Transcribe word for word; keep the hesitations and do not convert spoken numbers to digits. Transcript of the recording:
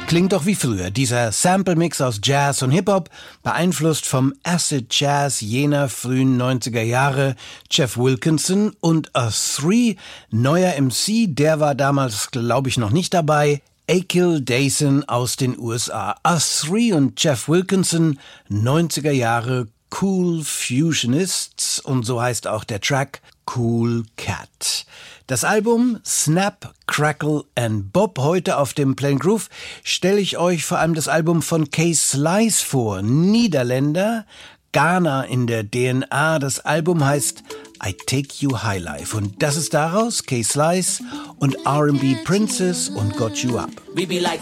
Klingt doch wie früher. Dieser Sample-Mix aus Jazz und Hip-Hop, beeinflusst vom Acid Jazz jener frühen neunziger Jahre. Jeff Wilkinson und A Three, neuer M C, der war damals, glaube ich, noch nicht dabei. Akil Dason aus den U S A. A Three und Jeff Wilkinson, neunziger Jahre Cool Fusionists, und so heißt auch der Track Cool Cat. Das Album Snap, Crackle and Bob. Heute auf dem Plain Groove stelle ich euch vor allem das Album von K-Slice vor. Niederländer, Ghana in der D N A. Das Album heißt I Take You High Life. Und das ist daraus K-Slice und R and B Princess und Got You Up.